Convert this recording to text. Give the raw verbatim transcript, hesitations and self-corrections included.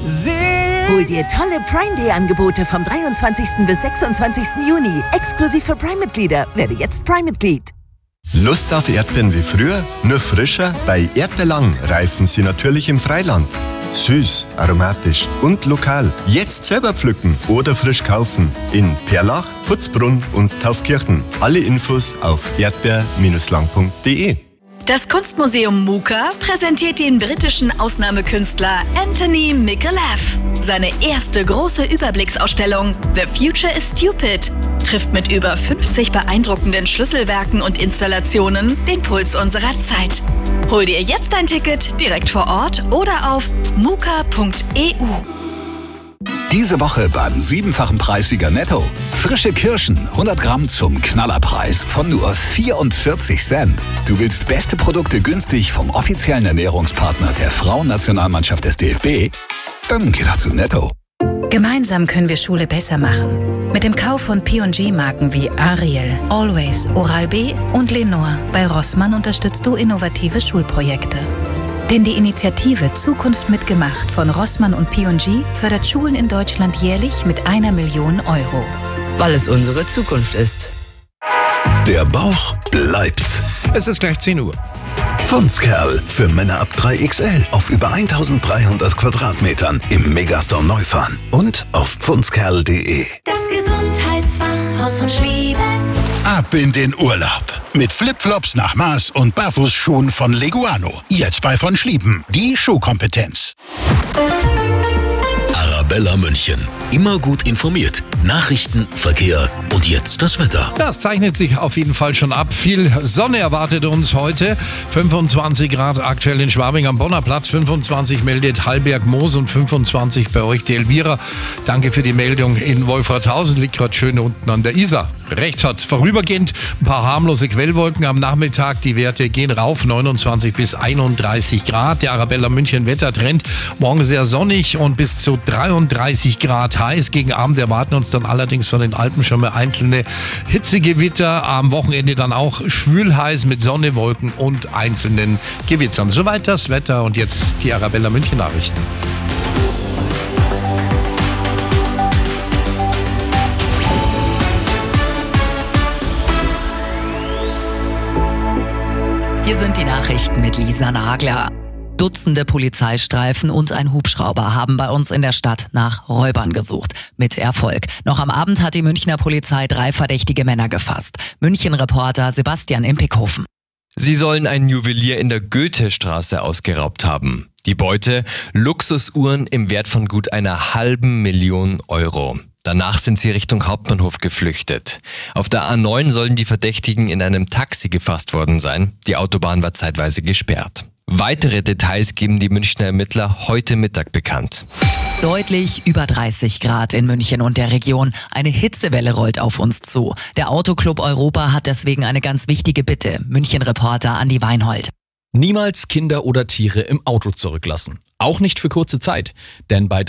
Hol dir tolle Prime Day Angebote vom dreiundzwanzigsten bis sechsundzwanzigsten Juni. Exklusiv für Prime-Mitglieder. Werde jetzt Prime-Mitglied. Lust auf Erdbeeren wie früher? Nur frischer? Bei Erdbeerlang reifen sie natürlich im Freiland. Süß, aromatisch und lokal. Jetzt selber pflücken oder frisch kaufen. In Perlach, Putzbrunn und Taufkirchen. Alle Infos auf erdbeer lang punkt de. Das Kunstmuseum Muka präsentiert den britischen Ausnahmekünstler Anthony Micallef. Seine erste große Überblicksausstellung The Future is Stupid trifft mit über fünfzig beeindruckenden Schlüsselwerken und Installationen den Puls unserer Zeit. Hol dir jetzt ein Ticket direkt vor Ort oder auf muka punkt e u. Diese Woche beim siebenfachen Preissieger Netto. Frische Kirschen, hundert Gramm zum Knallerpreis von nur vierundvierzig Cent. Du willst beste Produkte günstig vom offiziellen Ernährungspartner der Frauennationalmannschaft des D F B? Dann geh doch zu Netto. Gemeinsam können wir Schule besser machen. Mit dem Kauf von P und G-Marken wie Ariel, Always, Oral-B und Lenore bei Rossmann unterstützt du innovative Schulprojekte. Denn die Initiative Zukunft mitgemacht von Rossmann und P und G fördert Schulen in Deutschland jährlich mit einer Million Euro. Weil es unsere Zukunft ist. Der Bauch bleibt. Es ist gleich zehn Uhr. Pfundskerl für Männer ab drei X L auf über eintausenddreihundert Quadratmetern im Megastore Neufahren und auf pfundskerl punkt de. Das Gesundheitsfachhaus von Schlieben. Ab in den Urlaub. Mit Flipflops nach Maß und Barfußschuhen von Leguano. Jetzt bei von Schlieben. Die Schuhkompetenz. Arabella München. Immer gut informiert. Nachrichten, Verkehr und jetzt das Wetter. Das zeichnet sich auf jeden Fall schon ab. Viel Sonne erwartet uns heute. fünfundzwanzig Grad aktuell in Schwabing am Bonner Platz. fünfundzwanzig meldet Hallberg-Moos und fünfundzwanzig bei euch die Elvira. Danke für die Meldung in Wolfratshausen. Liegt gerade schön unten an der Isar. Recht hat's. Vorübergehend ein paar harmlose Quellwolken am Nachmittag. Die Werte gehen rauf. neunundzwanzig bis einunddreißig Grad. Der Arabella München Wettertrend. Morgen sehr sonnig und bis zu dreiunddreißig Grad heiß. Gegen Abend erwarten uns dann allerdings von den Alpen schon mal einzelne Hitzegewitter. Am Wochenende dann auch schwül heiß mit Sonne, Wolken und einzelnen Gewittern. Soweit das Wetter und jetzt die Arabella München Nachrichten. Hier sind die Nachrichten mit Lisa Nagler. Dutzende Polizeistreifen und ein Hubschrauber haben bei uns in der Stadt nach Räubern gesucht. Mit Erfolg. Noch am Abend hat die Münchner Polizei drei verdächtige Männer gefasst. München-Reporter Sebastian Impikhofen. Sie sollen einen Juwelier in der Goethestraße ausgeraubt haben. Die Beute: Luxusuhren im Wert von gut einer halben Million Euro. Danach sind sie Richtung Hauptbahnhof geflüchtet. Auf der A neun sollen die Verdächtigen in einem Taxi gefasst worden sein. Die Autobahn war zeitweise gesperrt. Weitere Details geben die Münchner Ermittler heute Mittag bekannt. Deutlich über dreißig Grad in München und der Region. Eine Hitzewelle rollt auf uns zu. Der Autoclub Europa hat deswegen eine ganz wichtige Bitte. München-Reporter Andi Weinhold. Niemals Kinder oder Tiere im Auto zurücklassen. Auch nicht für kurze Zeit. Denn bei